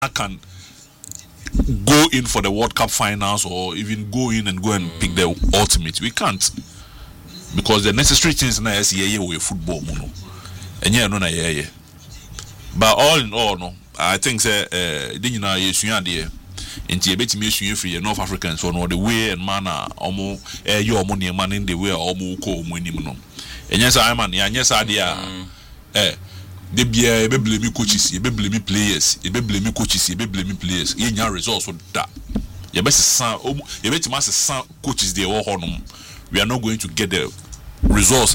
can go in for the World Cup finals or even go in and pick the ultimate. We can't, because the necessary things now is we football mono and yeah no na yeah. But all in all no, I think say you know into a bit me free North Africans so no the way and manner omo your money man in the way omo ko omo no. And yes I man yes idea they be blame coaches, you be blame players, you be blame coaches, you be blame players. You need results for that. You bet some coaches they all honum. We are not going to get the results.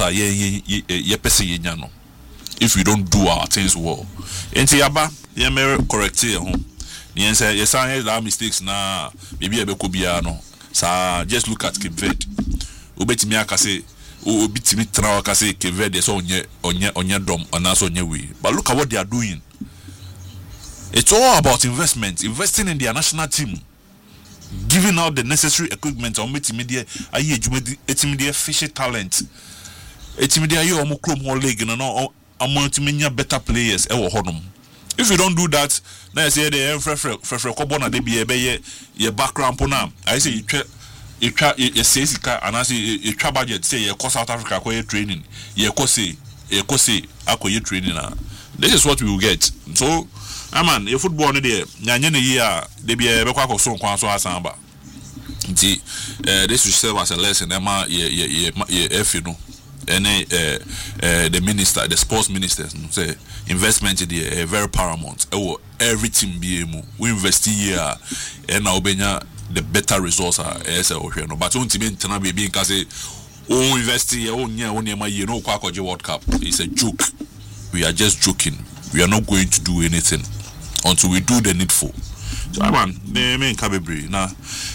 If we don't do our things well. Enti yaba, you may correct it. You say yes, I have mistakes now. Maybe I be kubiano. Sa just look at Cape Verde. Ubeti mi akase. Bitimi trawa kase Kevede so onye dom anaso onye we. But look at what they are doing. It's all about investment, investing in their national team, giving out the necessary equipment on media aye etimedia fishy talent. Etimedia you omo club whole league and no amount better players e wo honum. If you don't do that, now say the frefre kobo na de be ye background pona. I say you say and I say you try budget say you cost South Africa for training. You say akwa training na. This is what we will get. So, man, your football no there. Nyanya ne year they be be kwa so kwan so asamba. Nti this will serve as a lesson ema ye you know. Any the minister, the sports ministers say investment in the very paramount. Everything be we invest here and now the better results are no. But on be because invest here World Cup. It's a joke. We are just joking. We are not going to do anything until we do the needful. So man, the main cabebri na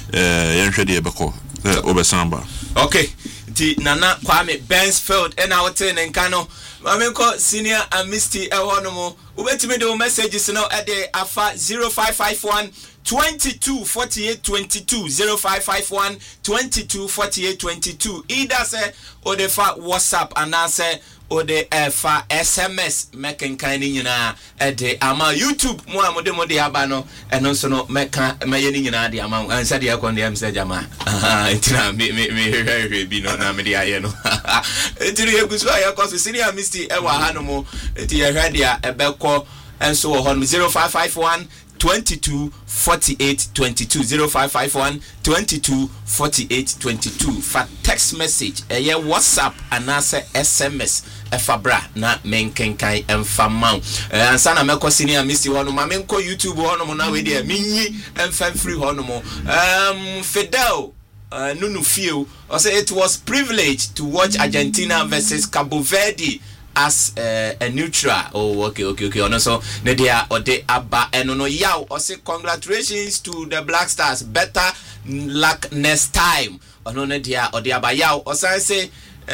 obesamba. Okay. Di Nana Kwame Bensfield and our ten and Kano. Mamenko senior and Misty Ehonomo. Ubetime the messages now at the AFA 0551 22 48 22 0551 22 48 22. Either say or the fa WhatsApp and answer or the fa SMS making kind nyina at the ama YouTube mo amode abano and also no meka mayeni nyina de ama ansa de akon de am say jama itina me be no na me de aye no itiri egusu aye cause senior Misty e wa hanomo iti ye hwade a ebekọ enso ho 0551 22 48 22 0551 22 48 22 for text message WhatsApp and answer SMS Fabra na menkenkai emfamau ansa na meko senior Misty hono ma menko YouTube hono mo na we dey minyi emfam free hono mo Fidel Nunu Fio or say it was privileged to watch Argentina versus Cabo Verde as a neutral. Oh, okay. And also, Nadia or the Abba and no yaw or say congratulations to the Black Stars. Better luck next time. Or no Nadia or the Abba yaw or say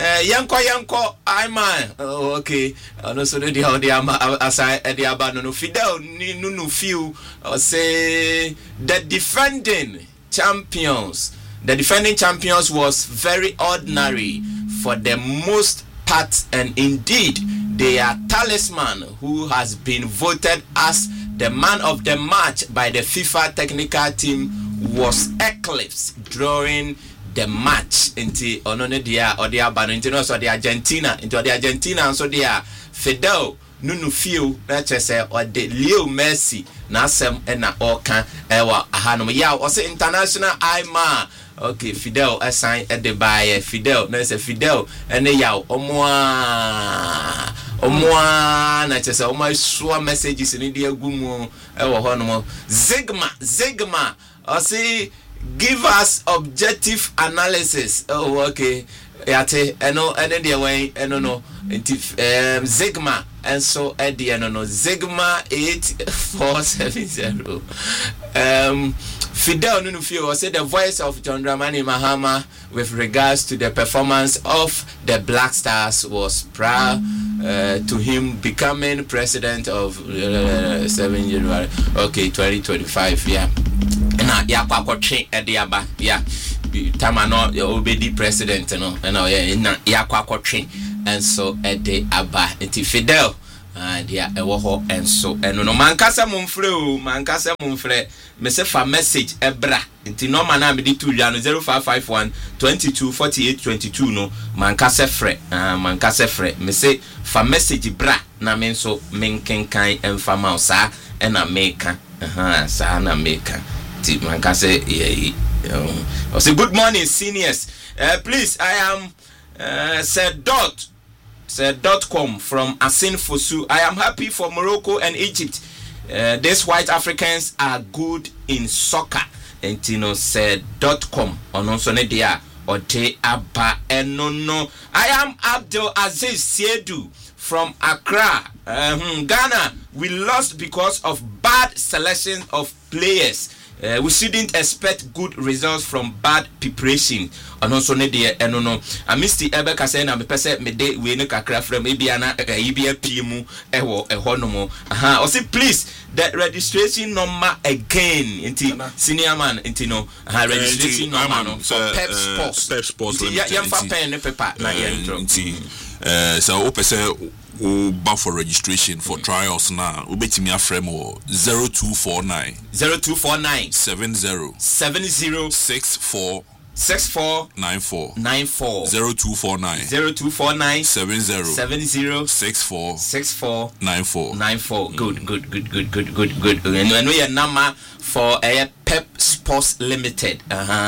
Yanko, I man. Oh, okay. And also Nadia or the Abba aside the Abba no Fidel Nunu Few or say the defending champions. The defending champions was very ordinary for the most part, and indeed their talisman, who has been voted as the man of the match by the FIFA technical team, was eclipsed during the match. Into onone dia or dia banintino so the Argentina into the Argentina and so dia Fidel Nunu Fio that say or the Leo Messi na sem na oka ewa ahanom ya or say international Aima. Okay, Fidel assign at the buyer Fidel. There's a Fidel and a yaw omwa na chese omwa swa messages in India gumu ewa hono Zigma or say give us objective analysis. Oh okay. Yate eno ene dia way eno no Zigma and so Eddie no Zigma 8470 Fidel Nunu Fio said the voice of John Dramani Mahama with regards to the performance of the Black Stars was proud to him becoming president of 7 January 2025 na ya kwa train ediaba tamano obedi president no na ya kwa train and so ede aba enti Fidel dia ewo ho enso eno no mankasa mumfre me se fa message ebra nti no man na me di tu ya no 0551 22 48 22 no mankasa frɛ me se fa message bra na me nso menkenkan emfa ma sa na meka sa na meka ti mankasa I say good morning seniors. Please, I am Sir.com from Asin Fosu. I am happy for Morocco and Egypt. These white Africans are good in soccer. And Sir.com on also Nedia or Te Abba Enono. I am Abdul Aziz Siedu from Accra, Ghana. We lost because of bad selection of players. We shouldn't expect good results from bad preparation. And also, Nedia, and no, I missed the Ebeka saying, I'm a person, me day, we no kakra from maybe an EBA PMU, a honomo. Or say, please, that registration number again, into senior man, into no, registration number for Pep Sports. Young papa and pepper, so, open but for registration for trials now, ubetimi afrem o 0249 70 64 94 0249 70 64 94. Good. And we are number for a Pep Sports Limited.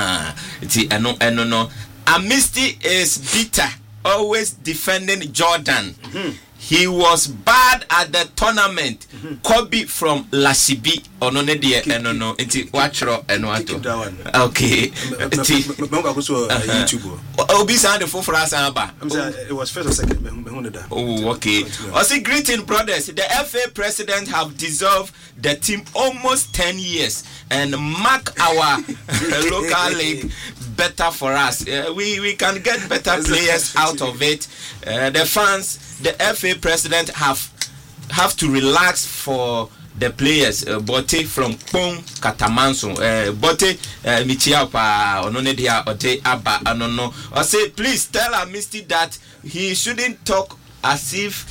No. Amisty is bitter, always defending Jordan. He was bad at the tournament. Kobe from Lasibi onone die enono enti wachro enwato. Okay. YouTube. Obi sound for aba. It was first or second. Oh, okay. Also, greeting brothers. The FA president have dissolved the team almost 10 years and mark our local league better for us. We can get better players out of it. The fans, the FA president have to relax for the players. Bote from Pong Katamanso, Bote Michiapa Ononedia Ote Abba Anono. I say please tell our Misty that he shouldn't talk as if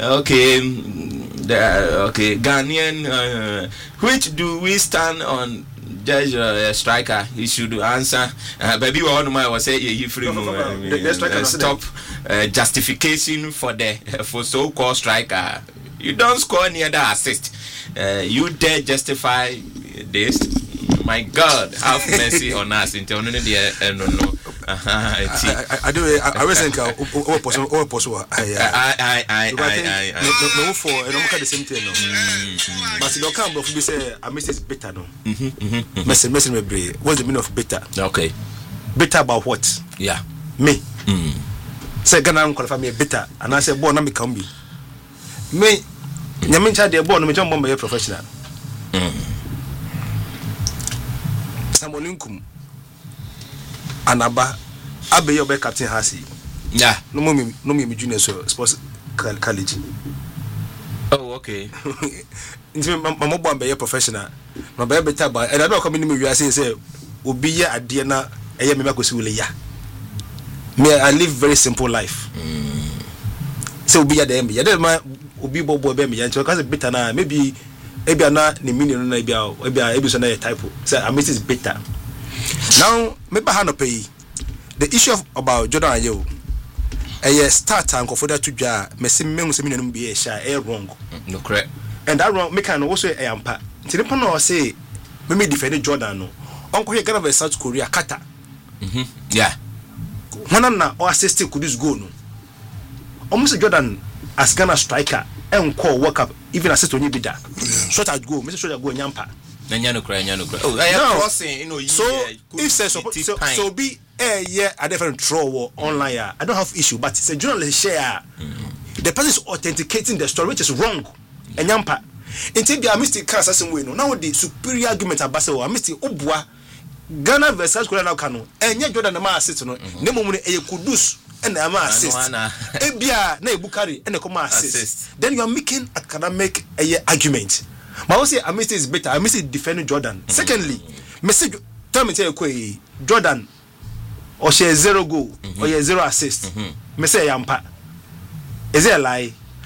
Ghanaian. Which do we stand on? Judge striker, he should answer. Baby, one my was say you free stop justification for so-called striker. You don't score near the assist. You dare justify this? My God, have mercy on us. I was think possible. No for and I'm the same thing. But you don't come but we say I miss is better no. What's the meaning of better? Okay. Better about what? Yeah. Me. Say Ghana qualify me better and I say born na me can be. Me nyamin cha de born me jump bomb professional. Samoninkum Anaba Abe your captain Hasi. Yeah. No me junior sports college. Oh, okay. My mobile be professional. My baby taba and I don't come in me say obi ya ade na eye me makosi wole ya. Me I live very simple life. So obi ya dem ya dem obi bobo be me ya nti because better na maybe na ni meaning na ebi so na typo. Say I miss is better. Now me ba no pay. The issue about Jordan Ayew. Start and for that to ja me se me no be sha wrong. No correct. And that wrong me can also ampa. Ti nipa no say me defend Jordan no. Onko here Ghana vs South Korea kata. Yeah. One na or assist Kudus go no. Almost Jordan as Ghana striker and call work up even assist on bida. Shot at go, Mr. Shot go nyampa. Nyano cry. Oh, I am crossing, you know. So if so be a different throw online. I don't have issue, but it's a journalist share. The person is authenticating the story, which is wrong. And nyampa. Until the Misty cast as we know now the superior argument about so Misty Obwa Ghana vs South Korea now cano. And yet Jordan the man assist no. Nemo money a kudus and the man assist. Ebia na Bukari and the command assist. Then you are making academic argument. But I say Amisty is better. Amisty defending Jordan. Secondly, message tell me Jordan or she 0 goal or 0 assist. Me say yampa. Is it a lie?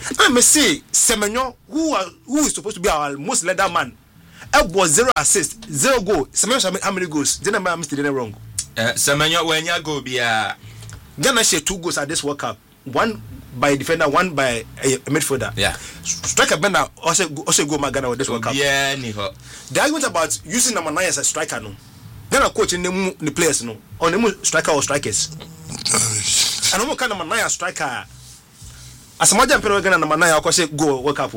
I may say Semenyo, who is supposed to be our most leader man, was 0 assist, 0 goal. Semenyo how many goals? Then I missed it wrong. Semenyo when you go be Ghana share 2 goals at this World Cup. One by defender, one by a midfielder. Yeah. Striker Bender also go Ghana with this World Cup. Yeah, the argument about using number 9 as a striker, no. Ghana coach in the players, no. On the striker or strikers. And I'm kind number 9 as striker. As a major Ghana number 9, I'll say go World Cup.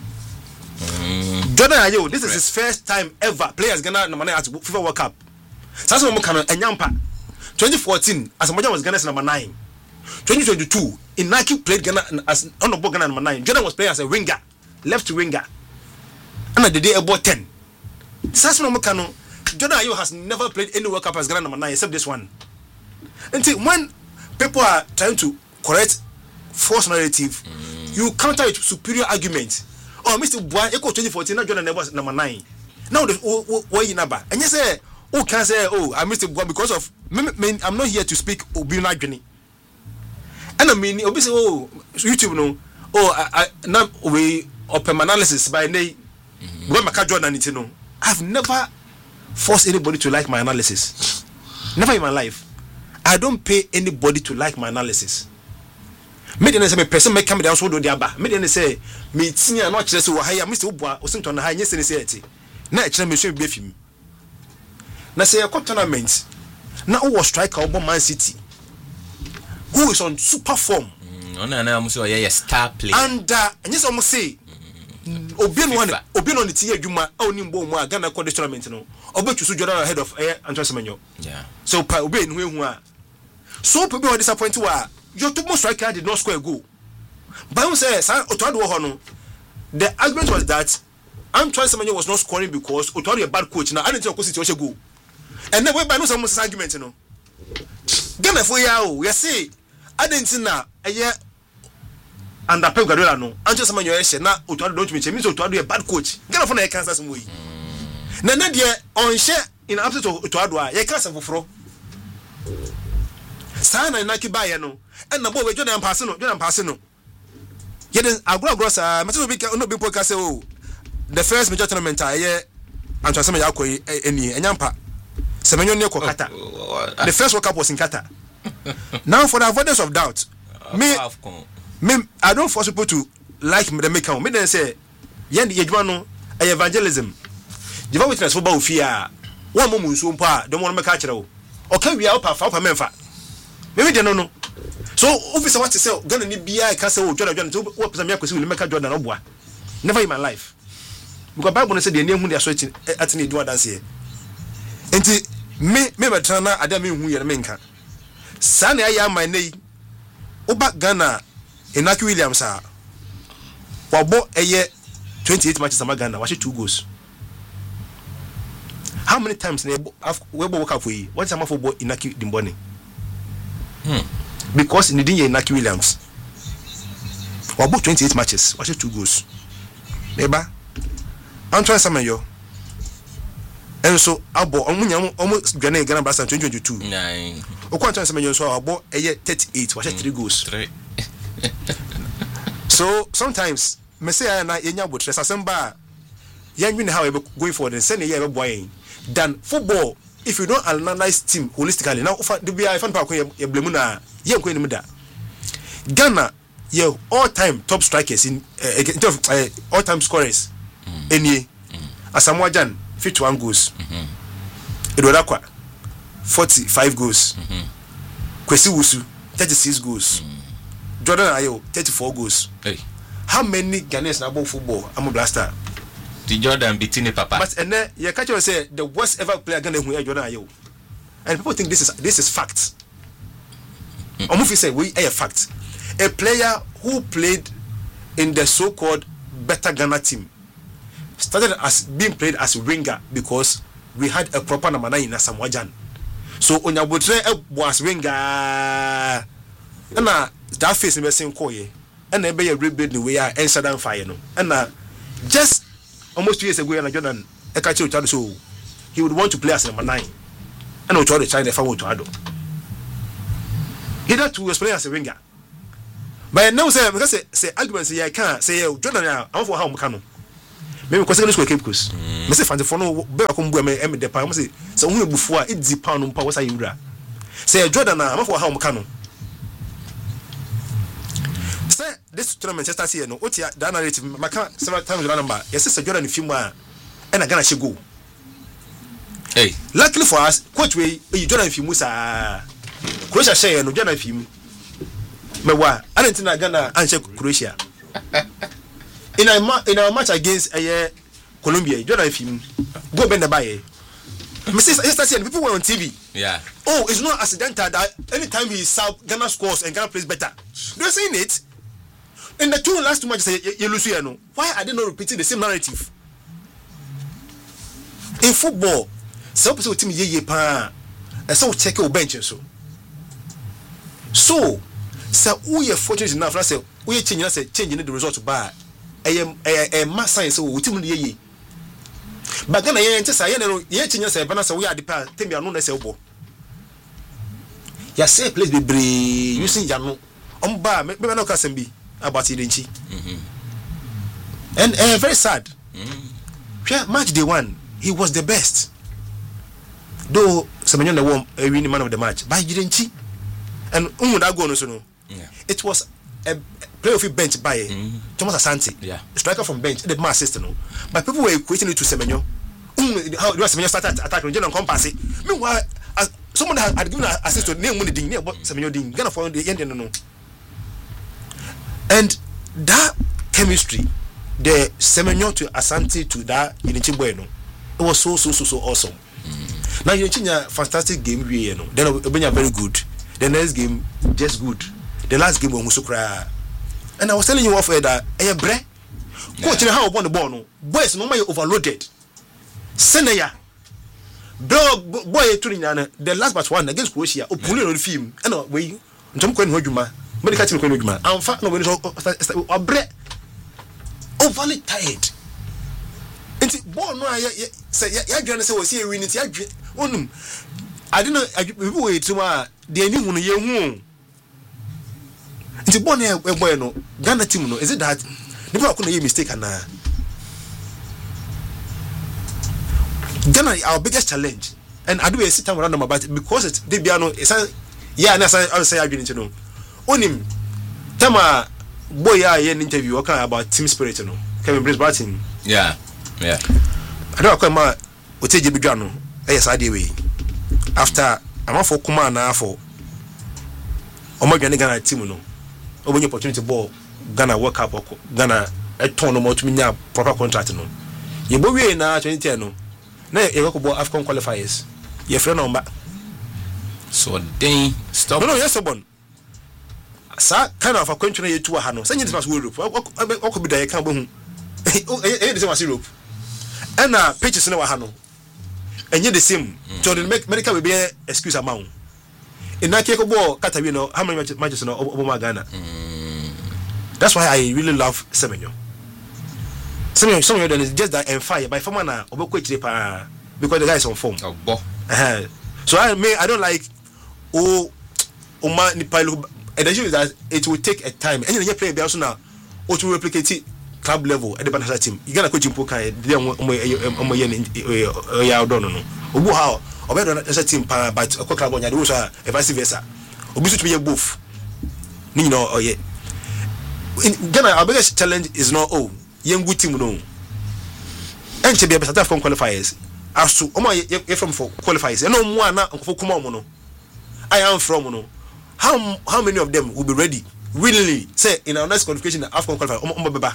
Jordan Ayew, this is his first time ever players Ghana number 9 at FIFA World Cup. That's what I'm kind of Enyampa. 2014, as a major was Ghana's number 9. 2022, Inaki played Ghana as honorable Ghana number 9. Jordan was playing as a winger, left winger. And at the day about 10. That's what I'm kind of. Jordan Ayew has never played any World Cup as Ghana number 9 except this one. And when people are trying to correct false narrative, you counter it with superior argument. Oh, Mr. Boy, Echo 2014, now Jordan was number 9. Now the way in Aba. And you say, oh, can say, oh, I missed Boy because of I'm not here to speak Obina Journey. And I mean, obviously, oh, YouTube, no, oh, I now we open analysis by name. I've never forced anybody to like my analysis. Never in my life. I don't pay anybody to like my analysis. Me didn't say me person make come down so do diaba. Me didn't say me senior not just so high. Mr. Ubwa osinto na high yes say it. Na e kire me so be film. Na say a tournament. Na who was striker of Man City. Who is on super form. Na mo say yeah star player. And yes I must say Obi no tie adwuma oni mbo mu Ghana call the tournament no. Obi chusu Jordan ahead of Antoine Semenyo. Yeah. So Obi no hu a. So people were disappointed wa your top most striker did not score a goal. But I say the argument was that Antoine Semenyo was not scoring because Otuado a bad coach. Now I didn't think Okosi goal. And then by no some argument, you know. Ghana for ya we say I didn't know a year under Pep Guardiola no. Antoine Semenyo na Otuado don't mean Otuado a bad coach. Ghana for na Kansas way. Na dia on share in absence of Otuado ya Kansas for Sana Naki buy no. And the boy Jordan passing no. Yet agro sa must be no be podcast oh. The first major tournament I Antoine Semenyo akoi eni enyampa. Semenyo ne ko Qatar. The first World Cup was in Qatar. Now for the avoidance of doubt, me I don't force people to like the make count. Me then say yen yedwa no evangelism. Give witness for ba ofia. One mo nso mpa don't want make ka kire o. Okay we are pa memfa. Maybe they no. So officer what to say Ghana ni bia ka say Jordan so what person me akwesi will make Jordan oboa. Never in my life. Because Bible say the name hu dey so at ni do dance here. Enti me betra na adam me hu ye me nka. Sa na ya man nei. Oba Ghana Inaki Williams a wabo eye 28 matches ama Ghana wash 2 goals. How many times we work up for you? What's some for Inaki Dimboni? Because in the day Inaki Williams wabo 28 matches wash 2 goals. Neba Antoine Semenyo and so abo almost Ghana Blast 2022. Nine. Antoine Semenyo so abo eye 38 wash 3 goals. 3. So sometimes me say na yenya botre sasemba yanwin how we going forward and send ye boy than football. If you don't analyze team holistically now the be fan pa ko ye blame na ye ko ni da Ghana ye all time top strikers in all time scorers any Asamoah Gyan 51 goals Edward Akwa 45 goals Kwesi Wusu 36 goals Jordan Ayew 34 goals. Hey. How many Ghanaians now football? I'm a blaster. The Jordan beating papa. But and then you catch you say the worst ever player Ghana who Jordan Ayew. And people think this is fact. Omufi say we a fact. A player who played in the so-called better Ghana team started as being played as a winger because we had a proper number 9 in Asamoah Gyan. So Onyabotre was winger. And that face me saying koye and then be a rebuild the way I answer down fire no and just almost 2 years ago and Jordan Ekachi Otuado so he would want to play as number 9 and Otuado China for Otuado he that was playing as a winger But now say because say arguments say I can't say Jordan am for how mka no. Me ko secondary school Cape Coast. Me say fancy for no be ko mbu me de pa. Me say hu ebufu a e di pa no mpa wo say wura. Say Jordan am for how mka no. Say this tournament start here no. Otia that narrative maka several times the number. Yes say Jordan in film a na Ghana she go. Hey, luckily for us, coach we Jordan film sa Croatia share no Jordan film. Me wa Argentina Ghana and Croatia. In our match against Colombia, Jordan film go bend the buy. Me say yesterday people were on TV. Yeah. Oh, it's not accidental that anytime we sub Ghana scores and Ghana plays better. They're saying it. In the last two matches you lose here no. Why are they not repeating the same narrative? In football, some people team ye pa and so check your bench so. So we are fortunate enough to say we changing the result by a mass science we team ye. But Ghana ye say no ye change say bana say we are the pa team ya no na say obo. Ya say place be using Jano ba me no kasem bi about Idenchi. And very sad. Match day 1 he was the best. Though Semenyo na won a winning man of the match by Idenchi. And that go no so no. It was a play of bench by Thomas Asante. Yeah. Striker from bench, the man assist no. But people were equating it to Semenyo. How do Semenyo started attacking General Compass? Meanwhile, someone had given assist to name money ding about Semenyo ding. Gonna follow the end no. And that chemistry, the Semenyo to Asante to that Idenchi boy no, it was so awesome. Now Idenchi fantastic game we no. Then Obenya very good. The next game just good. The last game was so cry. And I was telling you off air that bre coach how upon the ball no boys no more overloaded. Senaya boy the last but one against Croatia opulin on the film and we ntom ko no adwuma medical team ko no adwuma am fa no we so bre overly tired. Enti ball no say ya dwane say we see win it ya dwe onum I don't know people wait to the any hu no ye hu nti ball na boy no Ghana team no is it that people are make mistake na Ghana our biggest challenge and I do a sit time around about it because it they be no yeah na say adwene nti no onim tama boy ya interview okay about team spirit no Kevin Prince Martin yeah I don't know ma oteje bidwa no yes I dey way after I'm for kuma na for omadwane Ghana team no obonye opportunity ball Ghana World Cup Ghana a turn no more to me proper contract no ye bo we na 2010 no na ye go ball African qualifiers ye friend number so then stop no yes bon sa kind of a country na ye tu ha no say nyinti pass Europe o bi da ye kan bo hu e dey say was Europe and pitches na wa ha no enye the same so the medical will be excuse amount in that case ball Katabi no how many matches no Obama Ghana. That's why I really love Semenyo then is just that and fire by former na obekwe chire because the guy is on form. So I don't like Oma Nipalo and the issue is that it will take a time and you play be also now or to replicate it club level at the national team. You gonna coach him pokai ya don't know. Obu how obedo national team but club on ya do so vice versa. Obi to be both. Ni no oh yeah. In Ghana our biggest challenge is not young good team no. And to be better from qualifiers. As to you from for qualifiers. And no more na for kuma no. I am from no. How many of them will be ready willingly say in our next qualification African qualifier beba.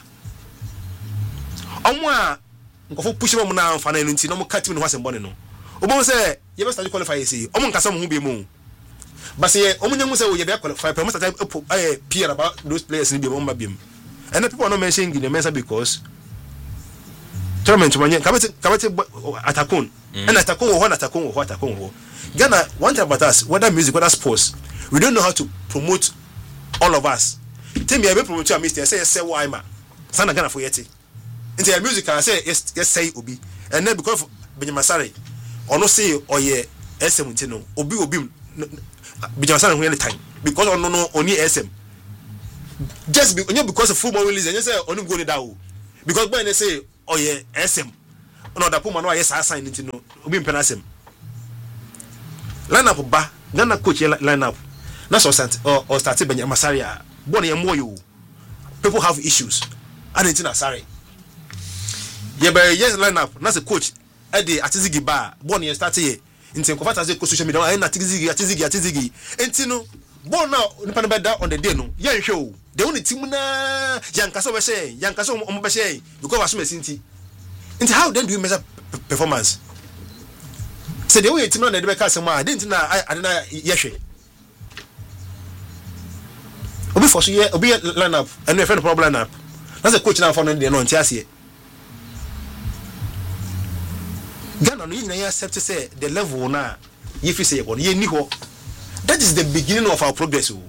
Omwa nkofo push mo na amfa na nti no mo ka team no hwasem bone no. Obo say you best qualifier say omo nkasa mo hu be mu. But say omo nyamu say we be qualify per most time peer about those players ni be mo ba biem. And the people are not mentioning the mention because tournament manye kabate atakon and atakon ho Ghana one thing about us whether music whether sports we don't know how to promote all of us. Tell me I be promote your mister say why ma sana Ghana for yeti into your music I say yes say obi and then because Benjamin Masari ono say oye SM ntino obi Benjamin Masari ho any time because ono no oni SM just because of football release and you say only go down because when they say oh yeah SM no da puma no yes assign into no obi mpenasem line up ba Ghana coach line up na so or started Benjamin Masaria born ye moyo people have issues and it's na sorry ye be yes line up na say coach e dey atizigi ba born ye start ye into ko fata say ko social media na atizigi entino born now nipa na beda on the day no ye hwe o the only team na yankasa we say yankasa o be say because waso mesinti into how then do you measure performance say the way team na dey be ka say ma didn't na I na ye hwe obi for so ye obi line up and we friend problem line up that's a coach now for no dey no ntiase Ghana no yin accept say the level na ye fi say ye ni ho that is the beginning of our progress o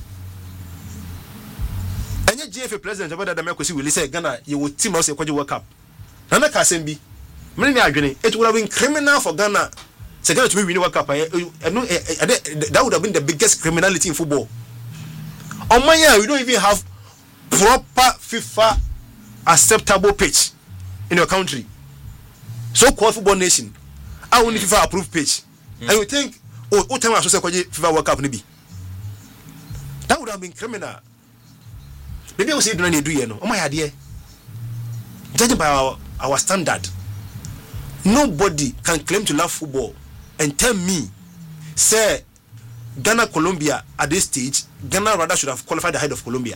anya GFA president about that Makosi will say Ghana you will team us ekwaje World Cup na ka sem bi mene ni adwene it would have been criminal for Ghana say Ghana to be win World Cup that would have been the biggest criminality in football on my year we don't even have proper FIFA acceptable pitch in your country so called football nation I only FIFA approved pitch and you think oh time I say kwaje FIFA World Cup ni bi that would have been criminal maybe I will say do na do here no my idea judging by our standard nobody can claim to love football and tell me say Ghana Colombia at this stage Ghana rather should have qualified ahead of Colombia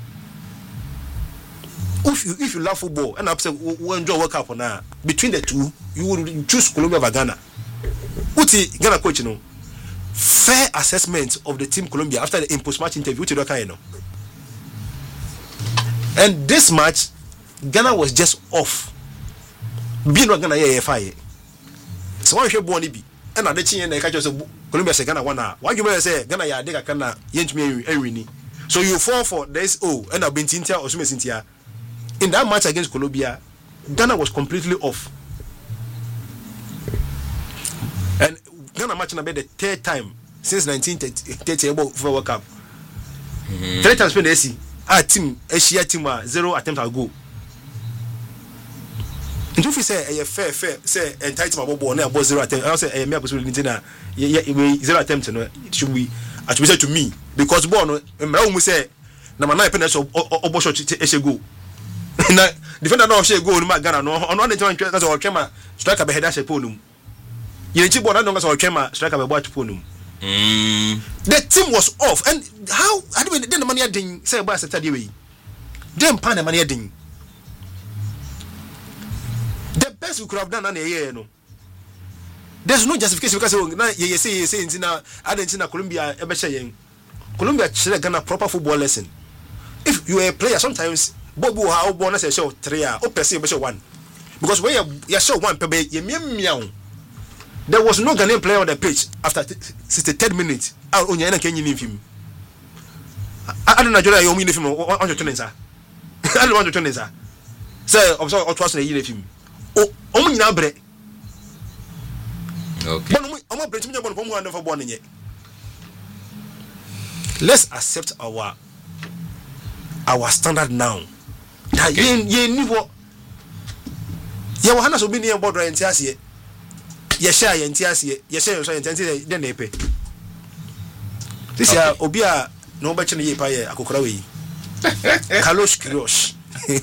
if you love football and upset we enjoy World Cup now between the two you would choose Colombia over Ghana uti Ghana coach you know fair assessment of the team Colombia after the post match interview to you know and this match Ghana was just off being not Ghana yeah fire so why should born be and na de chin na catch us Colombia say Ghana wana why you say Ghana ya de ka na yentumi enwini so you fall for this and I've been tintia or sumesintia in that match against Colombia Ghana was completely off and Ghana match na be the third time since 1930 about World Cup 3 times when they see our team Asia team 0 attempt at goal and if you say a fair say entitled about ball na about 0 attempt I say me possibility na 0 attempt no it should be attributed to me because ball no mra mu say na man 9 penalty obo shot e goal na defender no share goal no Ghana no ono na twan twa so twema striker be header shape onum yenchi ball na no so twema striker be boat ponum the team was off and how I don't the money adin say ba Saturday we dem pan the money adin the best we could have done na year no there's no justification because na ye say intina Argentina Colombia e be yen Colombia chere Ghana proper football lesson if you are a player sometimes bobu how born as a show 3 or person be show 1 because when you show 1 pe be ye miam there was no Ghanaian player on the pitch after 63rd minute onya na kenyi ni film I don't know Nigeria you mean film on your tennis I don't want to tennis say observe or trust na yi film o mu nyina bre okay but o bre timi nyabon ko mu anda for born nye let's accept our standard now that ye nivo ye wa hana so bi ne board right ase ye share ye ntiase ye share so ye ntiase de na epe this ya obi a no ba chine ye pa ye akokora we Carlos Queiroz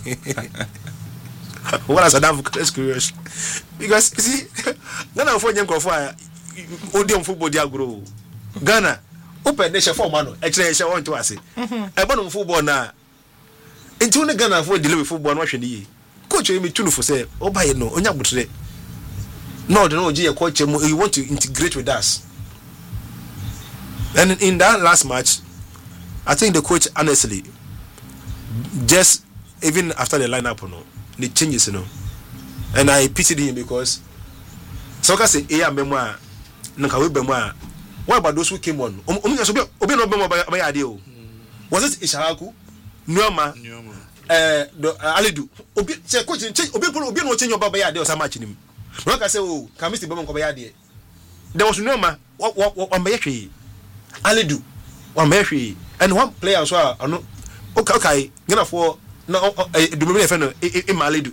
what is Adam Carlos Queiroz because you see Ghana for nyen krofo a odium football dia grow Ghana open the form man e kire ye want to ase e ba no football na enti one Ghana for delay football no hwe ni coach me tunu for say oba ye no onya butre no the no je coach you want to integrate with us and in that last match I think the coach honestly just even after the lineup no the changes you know and I pitied him because so can say eh amemwa nka we bemwa what about those who came on obi no bemwa ba ade o was it Ishaku Nuama Alidu obi say coach change obi no change your ba ade o sa match nim no can say oh can Mr. Bemwa ko ba ade there was Nuama what ba yehwe Alidu one and one player so no okay Ghana for no do me friend Imalidu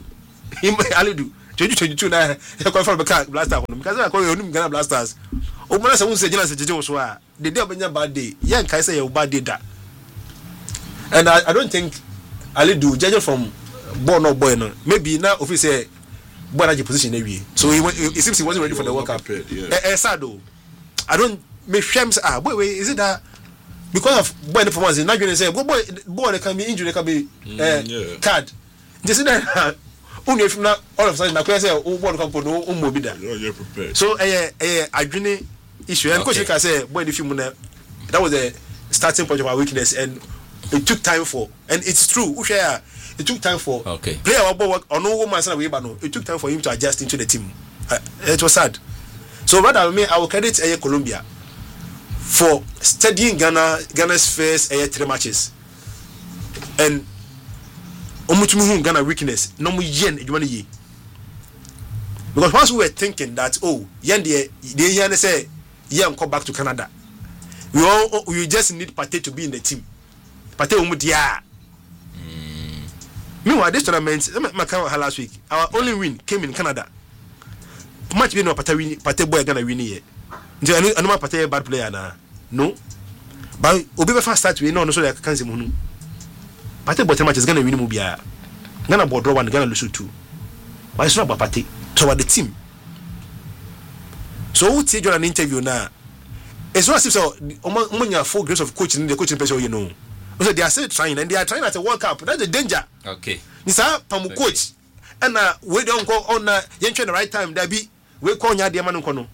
2022 na e kwa for beka Blasters no because I call you Ghana Blasters o mo na se won se Ghana se jeje so a the day obenya bad day yen kai say your bad day da. And I don't think Alidu judge from boy no maybe now office say boy na position na so it seems he wasn't ready for the World Cup. Sad though. I don't make shames boy is it that because of boy performance na you say boy can be injured, can be card just that only if na all of a sudden na say World Cup no mo bi da. You're prepared. So adwene issue and coach can say boy if you that was a starting point of our weakness, and it took time for, and it's true it took time for player or no woman it took time for him to adjust into the team. It was sad. So rather I will credit Colombia for studying Ghana's first 3 matches, and Ghana weakness no mu yen edwani because once we were thinking that they say come back to Canada, we just need Partey to be in the team. Partey umudia. Meanwhile, this tournament last week, our only win came in Canada. Match we no Partey boy Ghana win here. I know Partey bad player na. No. But obi be fast start we no so like can say mu. Partey boy match is Ghana win mu bia. Ghana board draw 1, Ghana lose 2. But it's not about Partey. So about the team. So who take an interview now? It's not as if so full grace of coaching, the coaching person you know. So they are still trying, and they are trying at a World Cup. That's the danger. Okay. Nisa pamu coach, and we don't go on the right time. There be we call ya diamond kono.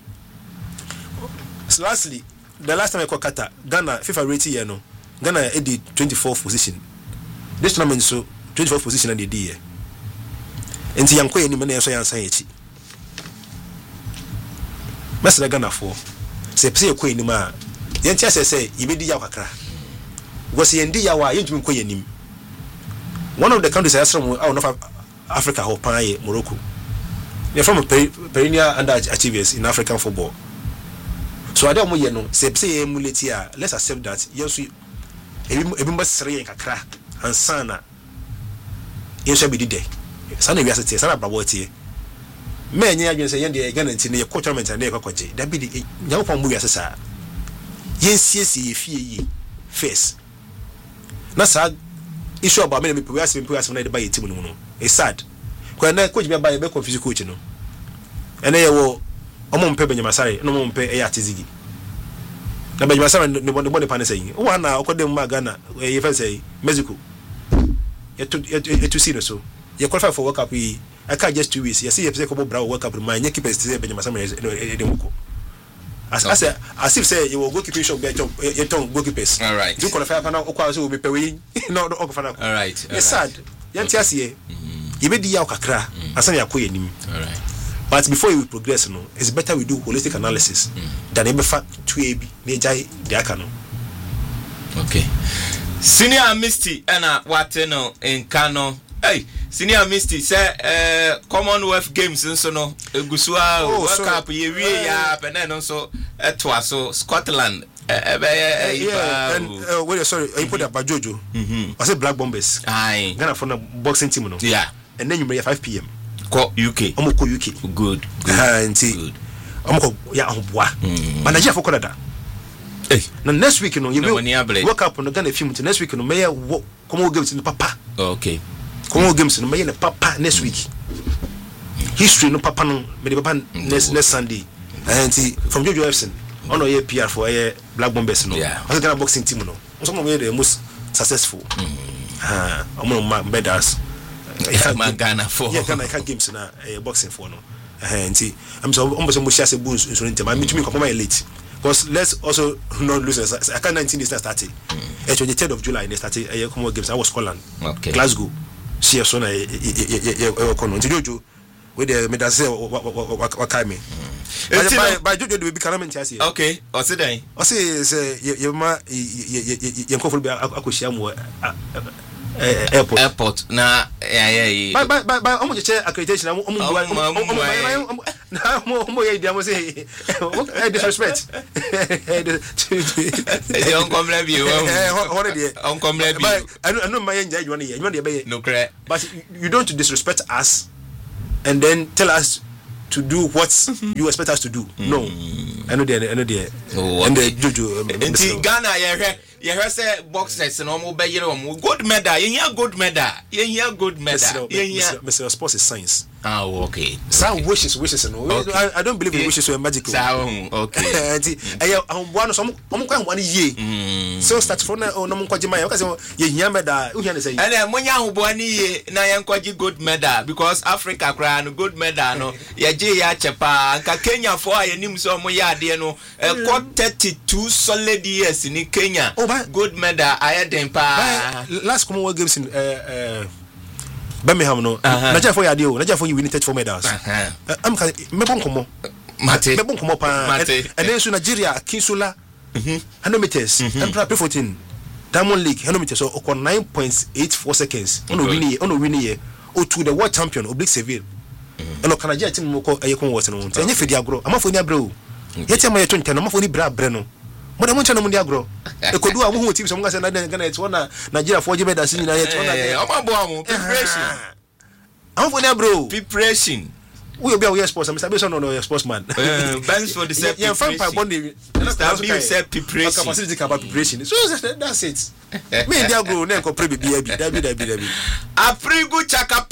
So lastly, the last time I called Qatar, Ghana FIFA rating no, Ghana did 24th position. This tournament so 24th position and the day. And the young queen in many so young say it. Master Ghana for say queen in ma. Yantia say you be the yakra. Was he indeed our engine queen? One of the countries out of Africa or Morocco. They're from perennial underachievers in African football. So I don't know, say emulatia, let's accept that. Yes, we must say a crack and sana. You shall be the day. Sana we are saying, Sana Braboti. Many against a young again in the quarterment and never coach. That be the young from movie as a yes, if ye face. Not sad issue about many people. We are saying, by a team. It's sad. When I coach me by a back of physical coach, and they will almost pay Benjamasari, no more pay a tizigi. Now, Benjamasari, no one pan saying, oh, now, according to Magana, if I say Mexico, yet to see the so. You qualify for World Cup. I can't just 2 weeks. You see, if they come up, World Cup, my keepers say Benjamasari. As if say you will go keep your tongue goalkeepers. All right. You qualify for now. Will be paying. No, all right. It's sad. Yantiasie. You be the yakra. Asani yakoye nim. All right. But before you progress, no, it's better we do holistic analysis than ever fact 2AB. Nejai diakano. Okay. Senior Misty Anna Wateno in Kano. Hey, Senior Misty say Commonwealth Games nso no egusua World Cup ye wie ya and also so Scotland wait sorry you put that Bajojo I say Black Bombers Ghana for the boxing team no yeah and then you may 5 p.m. Ko UK omoko UK good and see omoko ya ohboa but Nigeria for Canada now next week you know you will World Cup on the Ghana film next week you know may Commonwealth Games in Papa okay Commonwealth Games no may na Papa next week history no Papa no me the Papa next Sunday and see from Jojo Epson on your PR for Black Bombers no yeah I Ghana boxing team no some of the most successful medals Ghana for Ghana games na boxing for no and see I'm so almost share boost insurance I mean to me come late because let's also not lose I can't 19 this started 23rd of July they started Commonwealth Games I was Scotland okay Glasgow see so na kono Jojo with the me that say what time me by Jojo we be Parliament here okay o say dan o say you ma you come for be akoshia mu airport na yeah by almost check accreditation Mo ye dia mo say disrespect. Don't come let you. What dey? On come let you. I know my enjoy you want dey be. No correct. But you don't disrespect us and then tell us to do what you expect us to do. No. I know there. And the Jojo. In Ghana, you heard say boxers and almost by your good medal. You hear good medal. You hear good medal. Mr. Sports is science. Oh, okay. Some wishes and I don't believe in wishes were magical. Okay. I'm one of some 1 year. So start from no Kwajima. You hear medal. Who can say? And then when you born here, now you kwaji good medal because Africa crown good medal. No, ya je ya chepa. Kenya for your name so mo ya de no. 32 solid years in Kenya. Good medal. I had them pa. Last Commonwealth Games in Birmingham no. Naja for your deal. Naja for you winning 34 medals. I'm mebon komo. Mate. Mebon komo pa. And then so Nigeria Kinsula 100 meters. Emperor P14. Diamond League 100 meters so 9.84 seconds. Ono winning here. O to the world champion Oblique Seville. And o Nigeria team mo ko ayekon what no. Enye fedi agro. Amafo ni abre o. Yeti am ye 20 no. Amafo ni bra no. Mo dem chana mo ndi agro. E kodu a wo team so mo say na Ghana it's one Nigeria for Jimmy da sin na yet one. Preparation. Amafo ni bro. Preparation. We be our sports. Mr. Bison no sportsman. Thanks for the set. Yeah, fine by bonding. Mr. Bill said preparation. Capacity about preparation. So that's it. Me and Diagro ne ko pre baby. Aprigu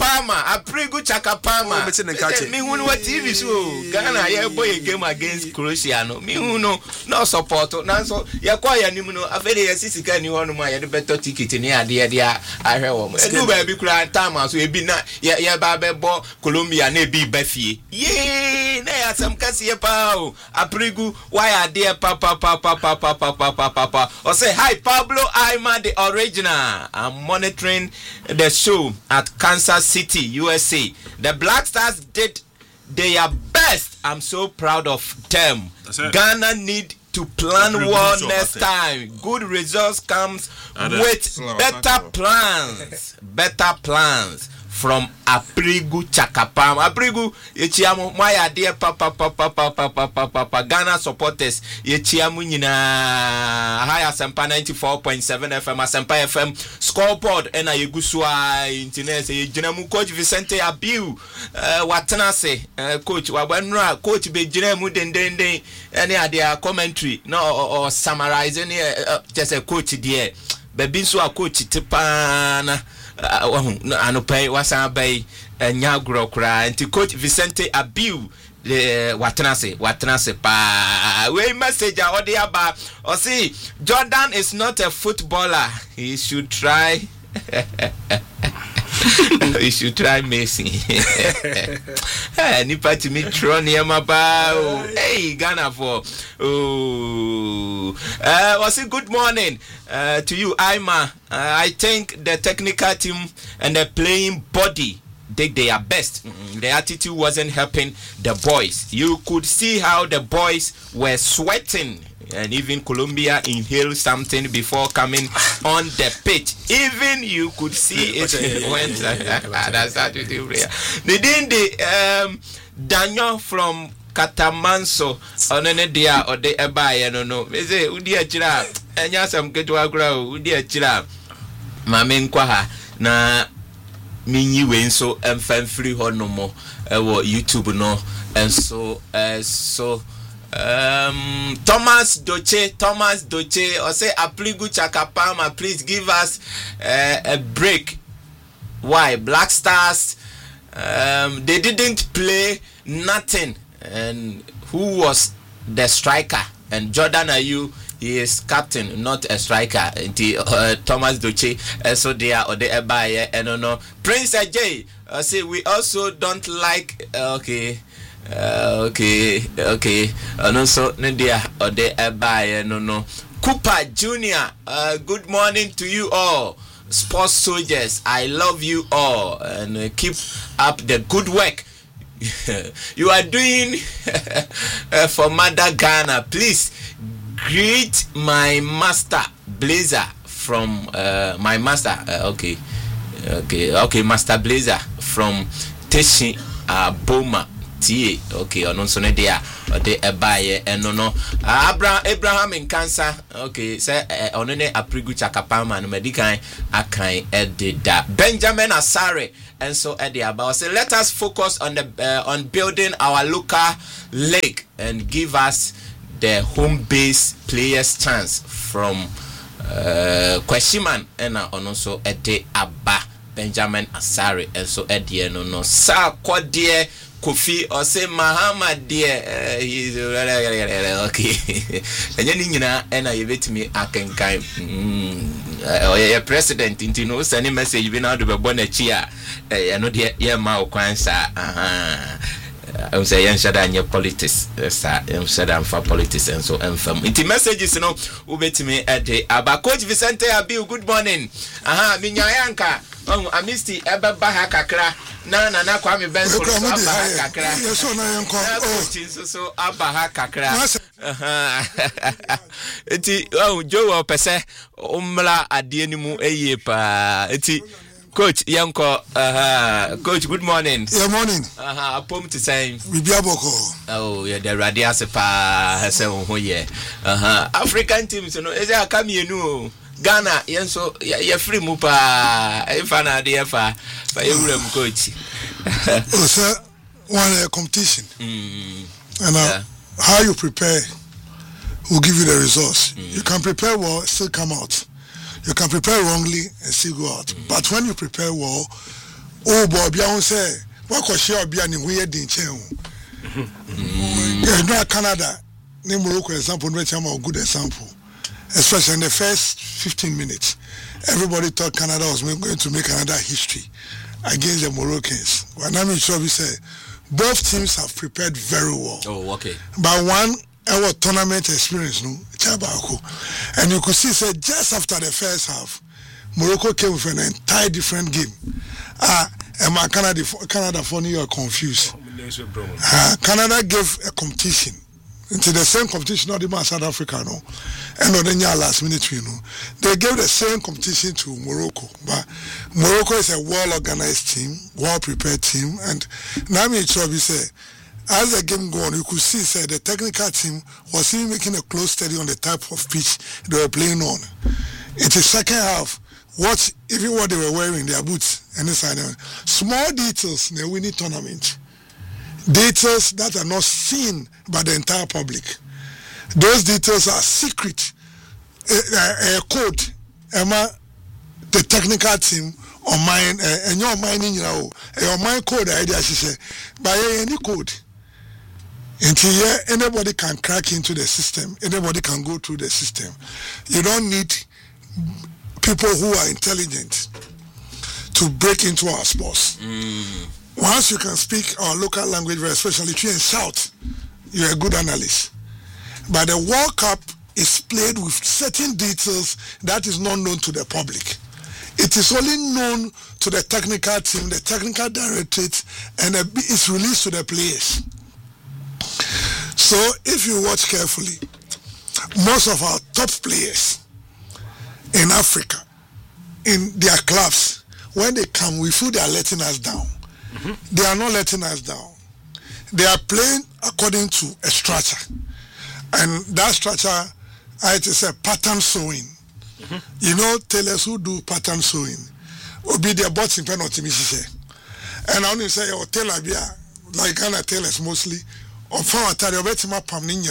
Chakapama. Me who what TV so Ghana ya boy game against Croatia no. Me who no support. Na so ya kwa ya nimu no afede ya sisika ni wonu ma ya de better ticket ni ade dia ahwe wo mo. Edu ba bi kura time so e bi na ya ba be bo Colombia na e bi ba fie. Ye na ya sam kase pa o. Aprigu why are there papa. Or say hi Pablo Aima the original. I'm monitoring the show at Kansas City, USA. The Black Stars did their best. I'm so proud of them. Ghana need to plan well next time. Good results comes with better plans. Better plans from Aprigu Chakapam. Aprigu yechiamu maya dear papa Ghana supporters yechiamu nyina high Asempa 94.7 FM Asempa FM scoreboard ena yegusua internet yejinamu coach Vicente Abiu watenase coach wabanra coach be jinamu den any adia commentary no or summarize any just a coach there bebi so a coach tipana anopai wasan bay nyagro kra anti coach Vicente Abiu watenase pa we message odi aba o see Jordan is not a footballer, he should try you should try Messi. Nipa to me Tron Yamaba. Hey, Ghana for was it good morning to you, Aima. I think the technical team and the playing body did their best. The attitude wasn't helping the boys. You could see how the boys were sweating. And even Colombia inhaled something before coming on the pitch. Even you could see it went. That's how to do it. Daniel from Catamanso on any dia or de ebay no. They say Udia Chira and Yasam get to grow Udia Chira. Mamin Kwaha na Mini Wayne so and fan free or no more YouTube no and so Thomas Doche or say Aprigu Chakapama, please give us a break. Why Black Stars they didn't play nothing, and who was the striker? And Jordan Ayew, he is captain, not a striker. Thomas Doche so they are or they buy and no Prince Ajay say we also don't like okay. And also Nadia or the Abaye no Cooper Jr. Good morning to you all, sports soldiers. I love you all and keep up the good work you are doing for Mother Ghana. Please greet my master Blazer from my master. Okay, Master Blazer from Teshi Boma. tie okay ono so ne dia ode ebaye eno no Abraham Nkansa okay say ono ne Aprigu Chakapama no medikan akan edida Benjamin Asare and so at the about say let us focus on the on building our local league and give us the home base players chance from Kweshiman and also at the Abba Benjamin Asare and so at the no sa kwadie Kofi or say Muhammad dear he's okay and you nyina and I bet me akenkan or president into no send message we now do be born a chia no dear yeah ma kwansa I say yan shada anya politics sir yan shada for politics and so enfam inti messages no ubetimi ade aba coach Vicente Abiu good morning minyayanka amisti ebe baha kakra na Kwame Benson so abaha kakra yeso na yanko coach so abaha kakra eti Joe pese umla ade ni mu eye pa eti Coach Yanko, Coach, good morning. Yeah, morning. Pom to say. We be aboko. Oh, yeah, the Radiasepa has a yeah. African teams, you know, is there come you know? Ghana, yenso, you're free mupa. If I know the FA, for you, coach. Oh, sir, one competition. And how you prepare will give you the results. You can prepare well, still come out. You can prepare wrongly and still go out. But when you prepare well, oh boy, Bian say, what was your Bian in weird in Chen? You Canada, name Morocco example, which I'm a good example. Especially in the first 15 minutes. Everybody thought Canada was going to make another history against the Moroccans. When I'm sure we say both teams have prepared very well. Oh, okay. But one our tournament experience, no, and you could see, say, just after the first half, Morocco came with an entire different game. And Canada for New York confused. Canada gave a competition into the same competition, not even South Africa, no, and not the last minute, you know. They gave the same competition to Morocco, but Morocco is a well-organized team, well-prepared team, and now me say. As the game go on, you could see say the technical team was even making a close study on the type of pitch they were playing on. In the second half, even what they were wearing, their boots, and this small details in a winning tournament. Details that are not seen by the entire public. Those details are secret. A code, the technical team on mine, and your mining, your mind code idea, she said, by any code. Until here, anybody can crack into the system. Anybody can go through the system. You don't need people who are intelligent to break into our sports. Once you can speak our local language, especially if you shout, you're a good analyst. But the World Cup is played with certain details that is not known to the public. It is only known to the technical team, the technical directorate, and it's released to the players. So if you watch carefully, most of our top players in Africa, in their clubs, when they come, we feel they are letting us down. They are not letting us down. They are playing according to a structure. And that structure, it is a pattern sewing. You know, tailors who do pattern sewing will be their boxing penalty, and I only say, oh, tailor, like Ghana tailors mostly, or for a tailor, but your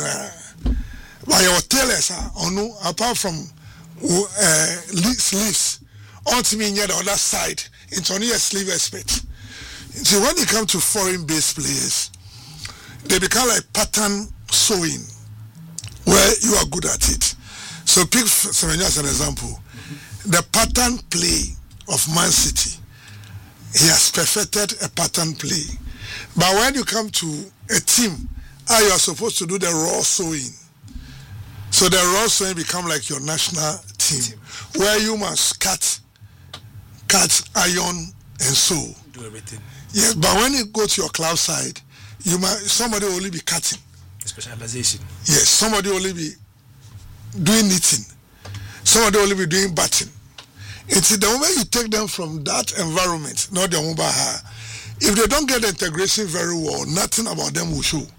tailors are apart from sleeves, ultimately the other side, it's only a sleeve aspect. So when they come to foreign based players, they become like pattern sewing, where you are good at it. So pick Semenya as an example. The pattern play of Man City, he has perfected a pattern play. But when you come to a team, you are supposed to do the raw sewing. So the raw sewing become like your national team, where you must cut, iron, and sew. Do everything. Yes, but when you go to your club side, somebody will only be cutting. Specialization. Yes, somebody will only be doing knitting. Somebody will only be doing batting. It's the moment you take them from that environment, not the Mubaha, if they don't get the integration very well, nothing about them will show.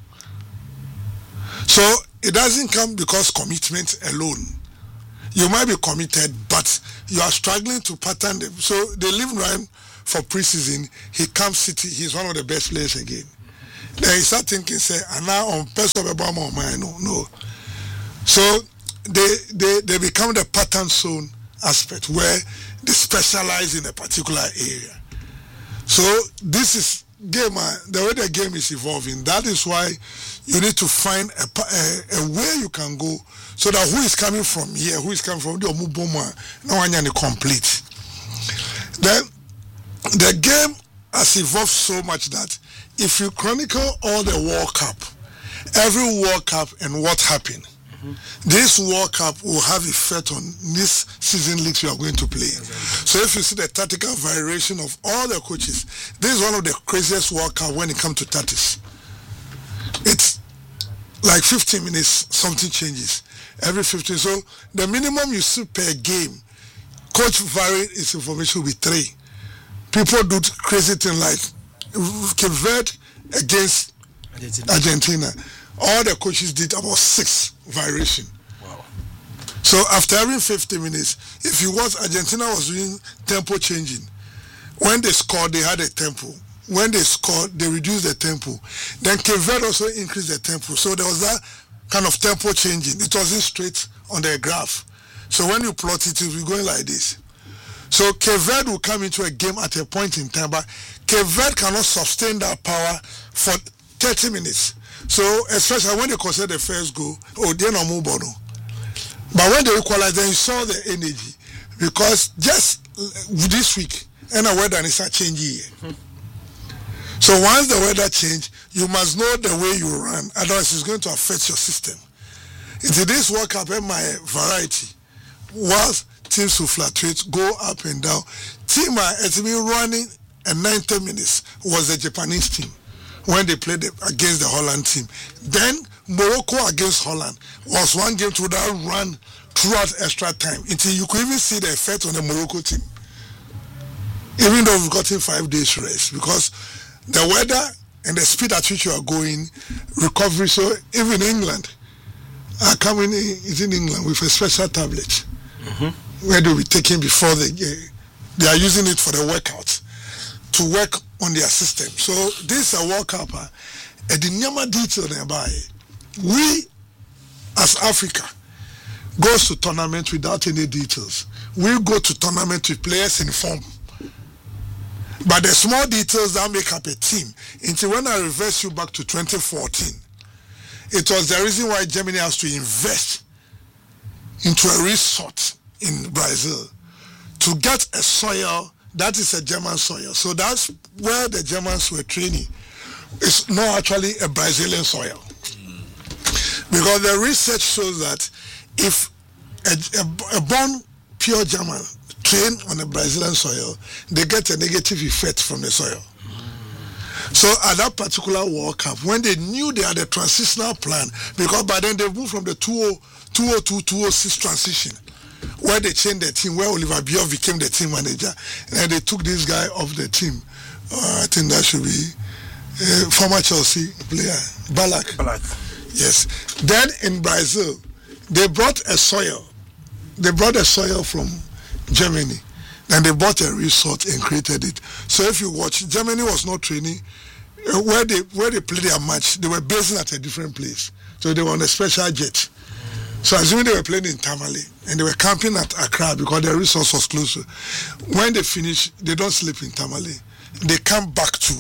So it doesn't come because commitment alone. You might be committed, but you are struggling to pattern them. So they leave Ryan for preseason. He comes City. He's one of the best players again. Then he start thinking, say, and now on person of Obama, no. So they become the pattern zone aspect where they specialize in a particular area. So this is game. The way the game is evolving. That is why you need to find a way you can go so that who is coming from here, who is coming from the Omuboma, no one can complete. Then the game has evolved so much that if you chronicle all the World Cup, every World Cup and what happened, this World Cup will have effect on this season leagues you are going to play. So if you see the tactical variation of all the coaches, this is one of the craziest World Cup when it comes to tactics. It's like 15 minutes, something changes. Every 15. So the minimum you see per game, coach vary his information will be 3. People do crazy thing like Cape Verde against Argentina. All the coaches did about 6 variation. Wow. So after every 50 minutes, if you watch, Argentina was doing tempo changing. When they scored, they had a tempo. When they scored, they reduced the tempo. Then Cape Verde also increased the tempo. So there was that kind of tempo changing. It wasn't straight on the graph. So when you plot it, it will be going like this. So Cape Verde will come into a game at a point in time, but Cape Verde cannot sustain that power for 30 minutes. So especially when they concede the first goal, they're not moving. But when they equalize, then you saw the energy. Because just this week, and the weather is changing. So once the weather change, you must know the way you run. Otherwise, it's going to affect your system. Into this World Cup, my variety was teams who fluctuate, go up and down. Team has been running at 90 minutes was the Japanese team when they played against the Holland team. Then Morocco against Holland was one game to that run throughout extra time until you could even see the effect on the Morocco team. Even though we've gotten 5 days rest, because the weather and the speed at which you are going, recovery. So even England are coming in England with a special tablet where they'll be taken before they are using it for the workout to work on their system. So this is a World Cup. And the number detail nearby, we as Africa goes to tournament without any details. We go to tournament with players in form. But the small details that make up a team. Until when I reverse you back to 2014, it was the reason why Germany has to invest into a resort in Brazil to get a soil that is a German soil. So that's where the Germans were training. It's not actually a Brazilian soil. Because the research shows that if a born pure German train on a Brazilian soil, they get a negative effect from the soil. So at that particular World Cup, when they knew they had a transitional plan, because by then they moved from the 202-206 transition, where they changed the team, where Oliver Bierhoff became the team manager, and they took this guy off the team. I think that should be former Chelsea player, Ballack. Yes. Then in Brazil, they brought a soil. They brought a soil from Germany. And they bought a resort and created it. So if you watch, Germany was not training. Where they played their match, they were basing at a different place. So they were on a special jet. So assuming they were playing in Tamale, and they were camping at Accra because their resource was closer. When they finish, they don't sleep in Tamale. They come back to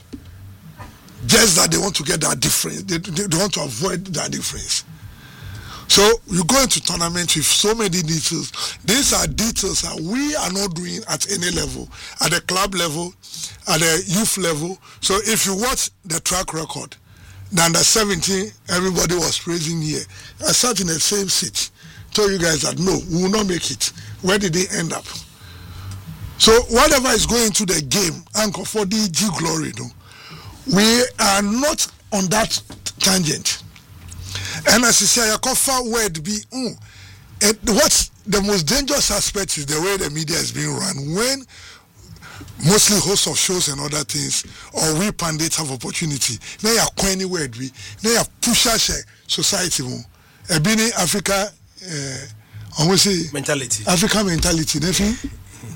just that they want to get that difference. They want to avoid that difference. So you go into tournament with so many details. These are details that we are not doing at any level, at the club level, at the youth level. So if you watch the track record, the under 17, everybody was praising here. I sat in the same seat, told you guys that no, we will not make it. Where did they end up? So whatever is going to the game, Anchor for DG Glory, no, we are not on that tangent. And as you say, I confirm word be what's the most dangerous aspect is the way the media is being run. When mostly hosts of shows and other things, or we pundits have opportunity. Now you are coining word we. Now you are pushing society more. Ebini Africa, almost say mentality. Africa mentality. Nothing.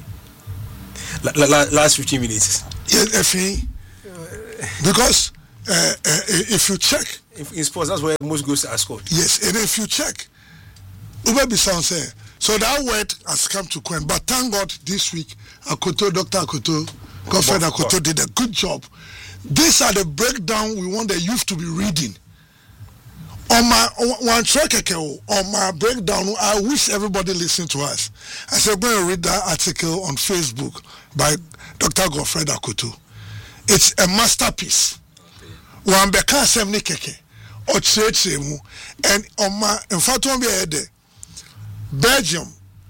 Last 15 minutes. Yes, nothing. Because if you check, in sports, that's where most goals are scored. Yes, and if you check, Ube sound say. So that word has come to Queen. But thank God this week, Akoto, Dr. Akoto, Godfred Akoto did a good job. These are the breakdown we want the youth to be reading. On my breakdown, I wish everybody listen to us. I said, go and read that article on Facebook by Dr. Godfred Akoto. It's a masterpiece. One beka semni keke or trade and on my in fact one be Belgium,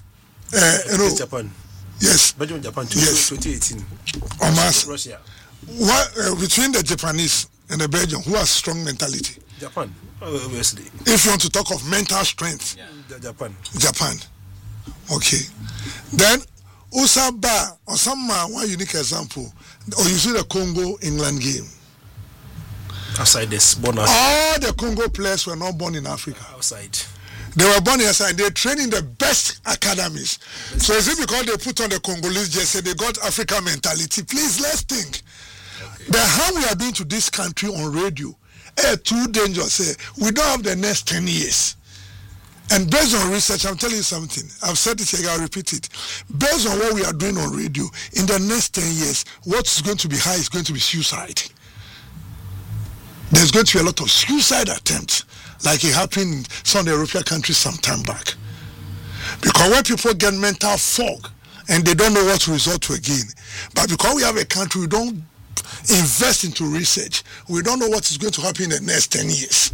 Japan. Yes. Belgium, Japan, yes. 2018. Russia. What between the Japanese and the Belgium, who has strong mentality? Japan, obviously. If you want to talk of mental strength, Japan. Japan. Okay. Then Usaba or some one unique example, or you see the Congo England game. Outside this, all the Congo players were not born in Africa. Outside. They were born inside. They train in the best academies. So is it because they put on the Congolese jersey, they got African mentality? Please, let's think. Okay. The harm we are doing to this country on radio, too dangerous. We don't have the next 10 years. And based on research, I'm telling you something. I've said it here, I'll repeat it. Based on what we are doing on radio, in the next 10 years, what's going to be high is going to be suicide. There's going to be a lot of suicide attempts, like it happened in some of the European countries some time back. Because when people get mental fog and they don't know what to resort to again, but because we have a country, we don't invest into research, we don't know what is going to happen in the next 10 years.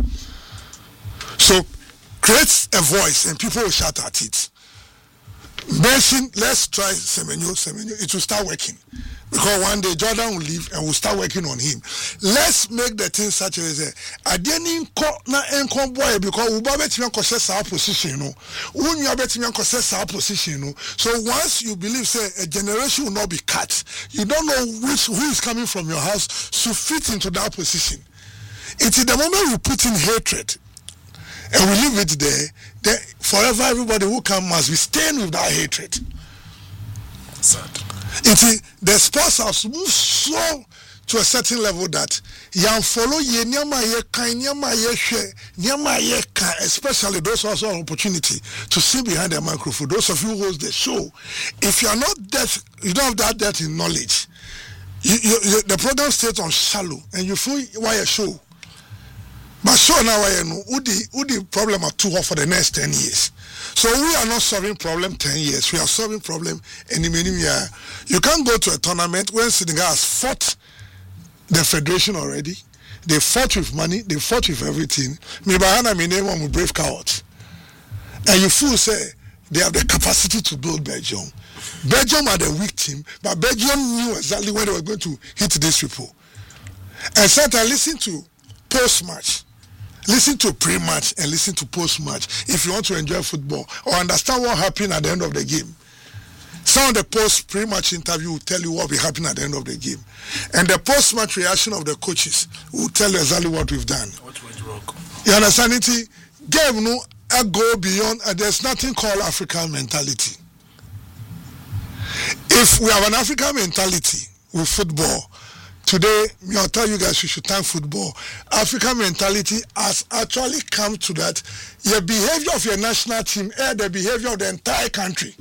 So create a voice and people will shout at it. Mention, let's try Semenyo, it will start working. Because one day Jordan will leave and we'll start working on him. Let's make the thing such as I didn't na enko boy because we bet me possess our position, when you bet me possess our position, so once you believe say a generation will not be cut, you don't know who is coming from your house to fit into that position. It is the moment we put in hatred and we leave it there, then forever everybody who come must be staying with that hatred. Sad. The sports have moved so to a certain level that you follow especially those who also have opportunity to sit behind the microphone, those of you who host the show. If you are not that, you don't have that depth in knowledge, the program stays on shallow and you feel why a show. But so now I know who the problem are too hard for the next 10 years. So we are not solving problem 10 years. We are solving problem any year. You can't go to a tournament when Senegal has fought the federation already. They fought with money. They fought with everything. Me brave cowards. And you feel say they have the capacity to build Belgium. Belgium are the weak team, but Belgium knew exactly when they were going to hit these people. And sometimes listen to post-match. Listen to pre-match and listen to post-match if you want to enjoy football or understand what happened at the end of the game. Some of the post-pre-match interview will tell you what will happen at the end of the game. And the post-match reaction of the coaches will tell you exactly what we've done. What went wrong? You understand it? Game no go beyond, there's nothing called African mentality. If we have an African mentality with football, today, I'll tell you guys, you should thank football. African mentality has actually come to that. Your behavior of your national team and the behavior of the entire country.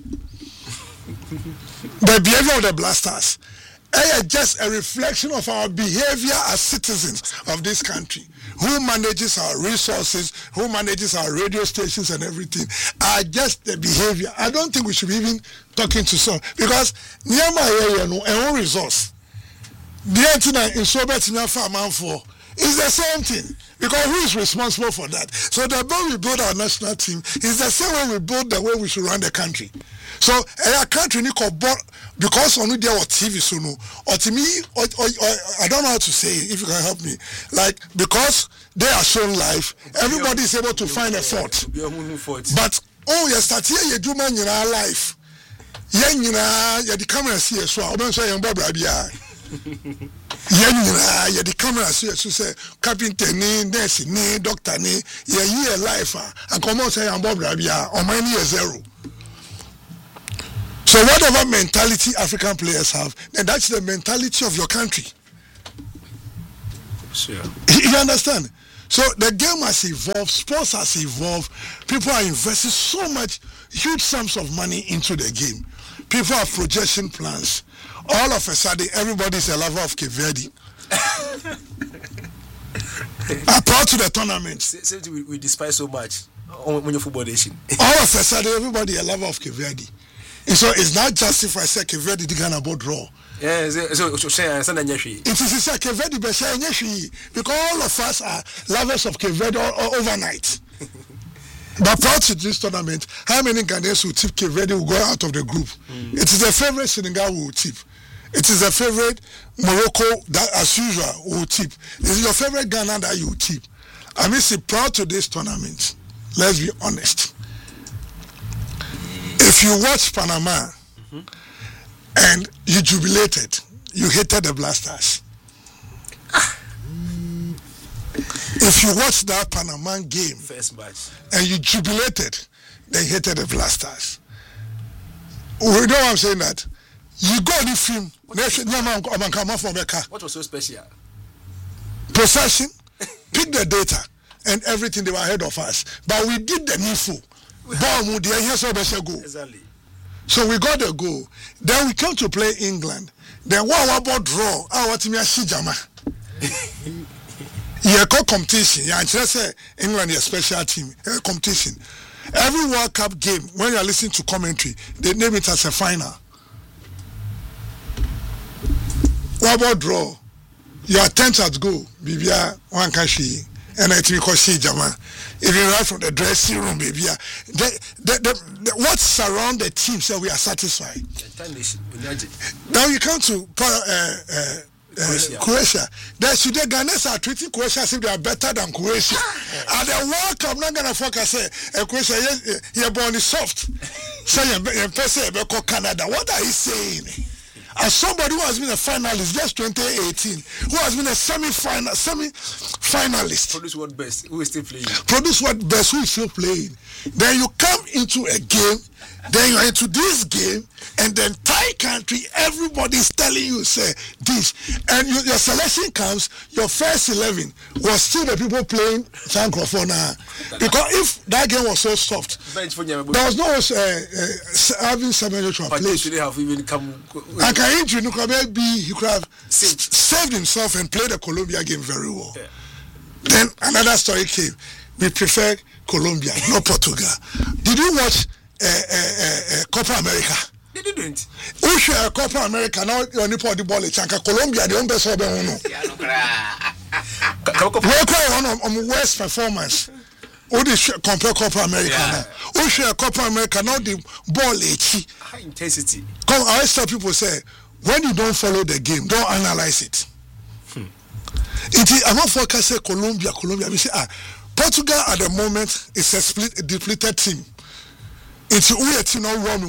The behavior of the Blasters is just a reflection of our behavior as citizens of this country. Who manages our resources, who manages our radio stations and everything, are just the behavior. I don't think we should be even talking to some, because near my area, no, and one resource. The internet in Soviet Union for is the same thing, because who is responsible for that? So the way we build our national team is the same way we build the way we should run the country. So a country because only there was TV so no, or to me, or I don't know how to say it, if you can help me. Like, because they are shown live, everybody is able to find a fault. But you start here, you do man in our life. ya the camera see so oben so yan bobra bia ya the camera see so say carpenter ni nurse ni doctor ni ya year life and come on say yan bobra bia o man year zero. So whatever mentality African players have, then that's the mentality of your country. Sure. You understand? So the game has evolved, sports has evolved, people are investing so much, huge sums of money into the game. People have projection plans. All of a sudden, everybody's a lover of Cape Verde. I'm proud to the tournament. We despise so much when you're football nation. All of a sudden, everybody a lover of Cape Verde. And so it's not just if I say Cape Verde the Ghana board draw. Yeah, so it is a Cape Verde because all of us are lovers of Cape Verde overnight. But proud to this tournament, how many Ghanaians will tip Cape Verde will go out of the group? It is a favorite Senegal will tip. It is a favorite Morocco that as usual will tip. It is your favorite Ghana that you will tip. I mean, say proud to this tournament. Let's be honest. If you watch Panama and you jubilated, you hated the Blasters. If you watch that Panama game first match and you jubilated, then you hated the Blasters. We know what I'm saying that. You go on the film. What was so special? Possession, pick the data, and everything they were ahead of us. But we did the needful. Exactly. So we got the goal. Then we come to play England. Then what about draw? What me Shijama? Yeah, competition. Yeah, just say England is a special team. Competition. Every World Cup game, when you are listening to commentary, they name it as a final. What about draw? Your attempt at goal, Bibia one country, and I think Shijama. If you right from the dressing room, baby, what surround the team so we are satisfied. Now you come to Croatia. There should the Ghanaians are treating Croatia as if they are better than Croatia. And the World Cup not gonna focus say Croatia you're born is soft. Say you Canada. What are you saying? As somebody who has been a finalist, just 2018, who has been a semi-finalist. Produce what best, who is still playing. Produce what best, who is still playing. Then you come into a game, then you are into this game, and then Thai country, everybody is telling you, say, this. And your selection comes, your first 11 was still the people playing Sankrofona. Because if that game was so soft, there was no having Samuel Joshua play. I can injure Nukabe he could have saved himself and played the Colombia game very well. Yeah. Then another story came. We prefer Colombia, not Portugal. Did you watch Copa America? They didn't. Who share Copa America now? You only put the ball in Colombia. The only person on worst performance. Who they compare Copa America now? Who share Copa America now? The ball high intensity. Come, I always tell people say when you don't follow the game, don't analyze it. I'm not focusing Colombia. We say Portugal at the moment is a depleted team. It's a team now wrong.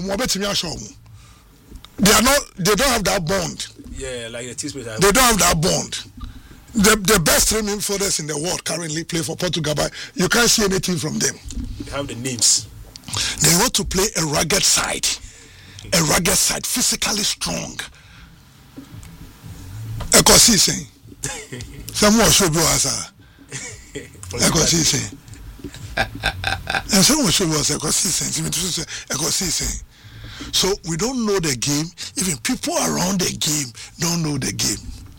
They don't have that bond. Yeah, like the teams. They don't have that bond. The best three midfielders in the world currently play for Portugal, but you can't see anything from them. They have the names. They want to play a rugged side, physically strong. Ecosystem. Someone should be us. Ecosystem. And someone should be us ecosystem. So we don't know the game. Even people around the game don't know the game.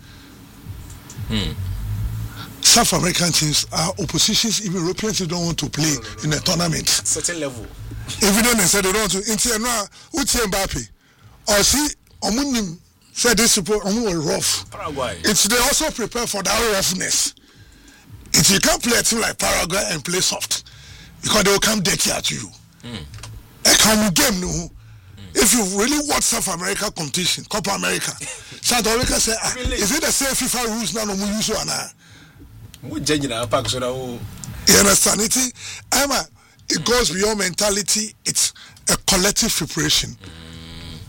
South American teams are oppositions. Even European teams don't want to play in a tournament. Certain level. Even then they said they don't want to. Mbappe or see Omunim said this support were rough. Paraguay. They also prepare for that roughness. If you can't play a team like Paraguay and play soft, because they will come dirty at you. A common game, no. If you really watch South America competition, Copa America, South America say, is it the same FIFA rules now? No, we use one. You understand it? It goes beyond mentality. It's a collective preparation.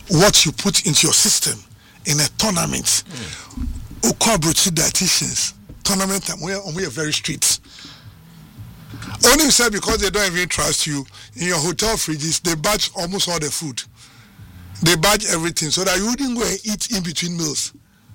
what you put into your system in a tournament. Ukobruchi dietitians tournament time we are very strict. Only said because they don't even trust you in your hotel fridges, they batch almost all the food. They batch everything so that you wouldn't go and eat in between meals.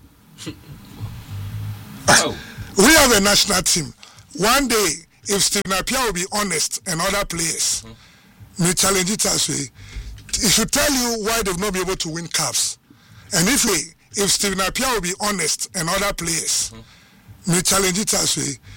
Oh. We have a national team. One day, if Steve Napier will be honest and other players, we challenge it as way. It should tell you why they've not been able to win cups. And if Steve Napier will be honest and other players, we challenge it as way.